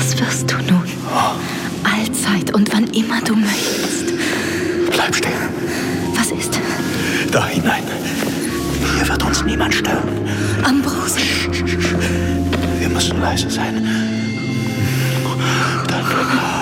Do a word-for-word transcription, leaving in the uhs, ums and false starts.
Das wirst du nun. Oh. Allzeit und wann immer du möchtest. Bleib stehen. Was ist? Da hinein. Hier wird uns niemand stören. Ambrose. Wir müssen leise sein. Dann